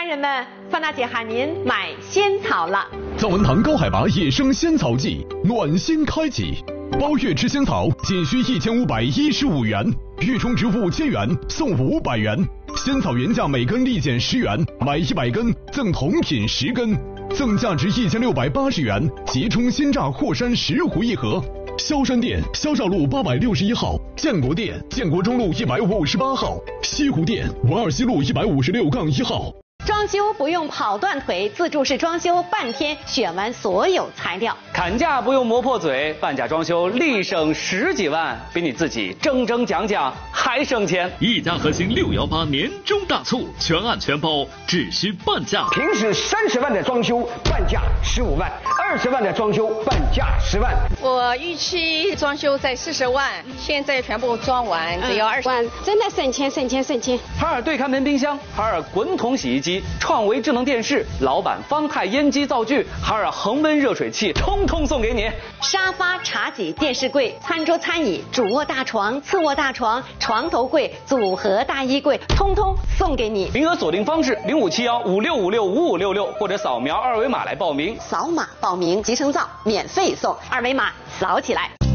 人们，范大姐喊您买仙草了。 藏文堂高海拔野生仙草季暖心开启，包月吃仙草仅需1515元，育虫植物1000元送500元，仙草原价每根立减10元，买100根赠同品10根，赠价值1680元即冲鲜榨霍山10壶1盒。萧山店萧兆路861号，建国店建国中路158号，西湖店文二西路156-1号。 装修不用跑断腿，自助式装修半天选完所有材料。 砍价不用磨破嘴，半价装修立省10几万，比你自己争讲还省钱。 一家核心618年终大促，全案全包，只需半价。 平时30万的装修，半价15万；20万的装修，半价10万。 我预期装修在40万，现在全部装完只要20万， 真的省钱。 海尔对看门冰箱，海尔滚筒洗衣机，创维智能电视，老板方太烟机灶具，海尔恒温热水器，通通送给你。 沙发、茶几、电视柜、餐桌、餐椅、主卧大床、次卧大床、床头柜、组合大衣柜，通通送给你。 名额锁定方式057156565566，或者扫描2维码来报名。 扫码报名即成灶，免费送，2维码扫起来。